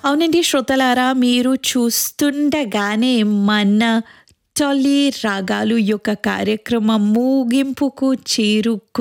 అవునండి శ్రోతలారా, మీరు చూస్తుండగానే మన తొలి రాగాలు యొక్క కార్యక్రమం ముగింపుకు చేరుకు